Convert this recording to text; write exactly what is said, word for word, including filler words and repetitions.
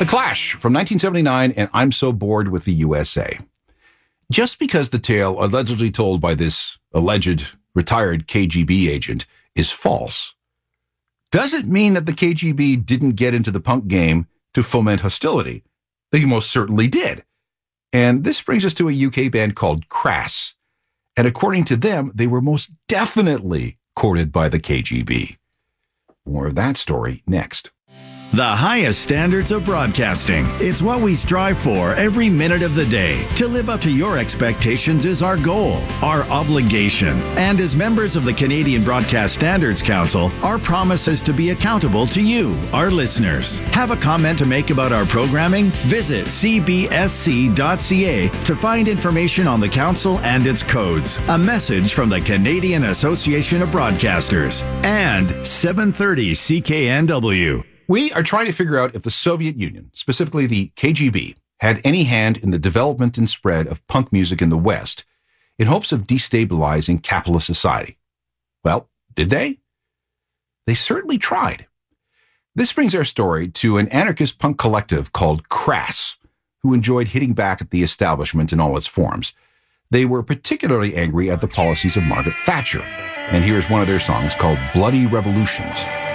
Clash from nineteen seventy-nine and I'm So Bored with the U S A. Just because the tale allegedly told by this alleged retired K G B agent is false, doesn't mean that the K G B didn't get into the punk game to foment hostility. They most certainly did. And this brings us to a U K band called Crass. And according to them, they were most definitely courted by the K G B. More of that story next. The highest standards of broadcasting. It's what we strive for every minute of the day. To live up to your expectations is our goal, our obligation. And as members of the Canadian Broadcast Standards Council, our promise is to be accountable to you, our listeners. Have a comment to make about our programming? Visit c b s c dot c a to find information on the council and its codes. A message from the Canadian Association of Broadcasters and seven thirty C K N W. We are trying to figure out if the Soviet Union, specifically the K G B, had any hand in the development and spread of punk music in the West in hopes of destabilizing capitalist society. Well, did they? They certainly tried. This brings our story to an anarchist punk collective called Crass, who enjoyed hitting back at the establishment in all its forms. They were particularly angry at the policies of Margaret Thatcher, and here's one of their songs called Bloody Revolutions.